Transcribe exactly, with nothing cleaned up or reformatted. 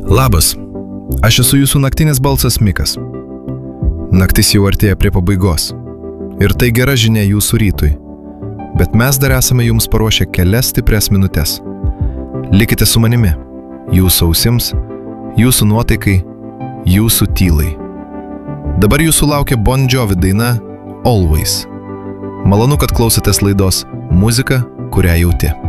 Labas, aš esu jūsų naktinis balsas Mikas. Naktis jau artėja prie pabaigos. Ir tai gera žinia jūsų rytui. Bet mes dar esame jums paruošę kelias stiprias minutės. Likite su manimi, jūsų ausims, jūsų nuotaikai, jūsų tylai. Dabar jūsų laukia Bon Jovi daina Always. Malonu, kad klausotės laidos Muzika, kurią jauti.